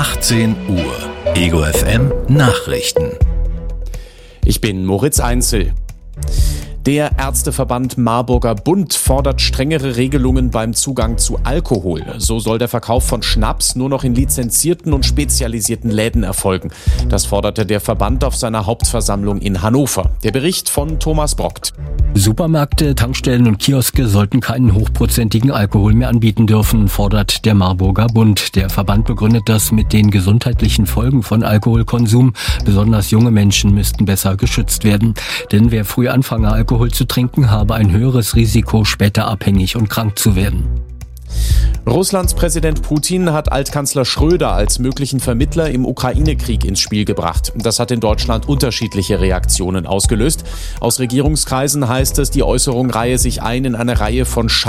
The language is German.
18 Uhr. Ego FM Nachrichten. Ich bin Moritz Einzel. Der Ärzteverband Marburger Bund fordert strengere Regelungen beim Zugang zu Alkohol. So soll der Verkauf von Schnaps nur noch in lizenzierten und spezialisierten Läden erfolgen. Das forderte der Verband auf seiner Hauptversammlung in Hannover. Der Bericht von Thomas Brockt. Supermärkte, Tankstellen und Kioske sollten keinen hochprozentigen Alkohol mehr anbieten dürfen, fordert der Marburger Bund. Der Verband begründet das mit den gesundheitlichen Folgen von Alkoholkonsum. Besonders junge Menschen müssten besser geschützt werden. Denn wer früh anfange, Alkohol zu trinken, habe ein höheres Risiko, später abhängig und krank zu werden. Russlands Präsident Putin hat Altkanzler Schröder als möglichen Vermittler im Ukraine-Krieg ins Spiel gebracht. Das hat in Deutschland unterschiedliche Reaktionen ausgelöst. Aus Regierungskreisen heißt es, die Äußerung reihe sich ein in eine Reihe von